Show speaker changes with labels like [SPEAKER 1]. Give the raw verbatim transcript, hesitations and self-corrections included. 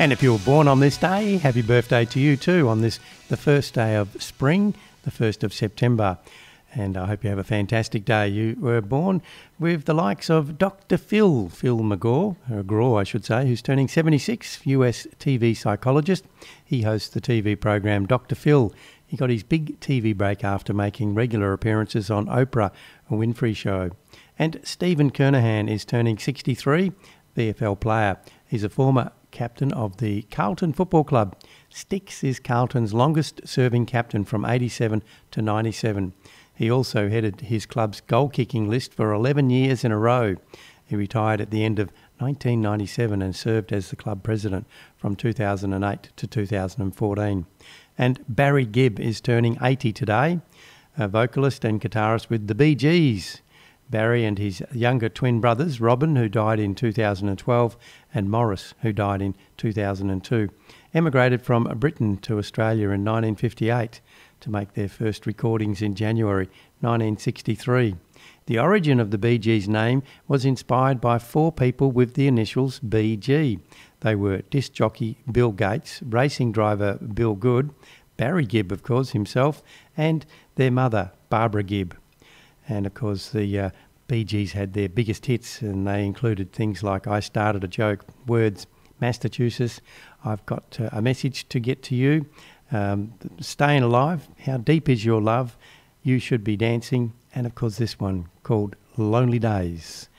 [SPEAKER 1] And if you were born on this day, happy birthday to you too on this, the first day of spring, the first of September. And I hope you have a fantastic day. You were born with the likes of Doctor Phil, Phil McGraw, or Graw I should say, who's turning seventy-six, U S T V psychologist. He hosts the T V program Doctor Phil. He got his big T V break after making regular appearances on Oprah Winfrey Show. And Stephen Kernahan is turning sixty-three, V F L player. He's a former captain of the Carlton Football Club. Sticks is Carlton's longest-serving captain from eighty-seven to ninety-seven. He also headed his club's goal-kicking list for eleven years in a row. He retired at the end of nineteen ninety-seven and served as the club president from two thousand eight to two thousand fourteen. And Barry Gibb is turning eighty today, a vocalist and guitarist with the Bee Gees. Barry and his younger twin brothers, Robin, who died in two thousand twelve, and Morris, who died in two thousand two, emigrated from Britain to Australia in nineteen fifty-eight to make their first recordings in January nineteen sixty-three. The origin of the Bee Gees name was inspired by four people with the initials B G. They were disc jockey Bill Gates, racing driver Bill Good, Barry Gibb, of course, himself, and their mother, Barbara Gibb. And, of course, the uh, Bee Gees had their biggest hits, and they included things like I Started a Joke, Words, Massachusetts, I've Got uh, a Message to Get to You, um, Staying Alive, How Deep Is Your Love, You Should Be Dancing, and, of course, this one called Lonely Days.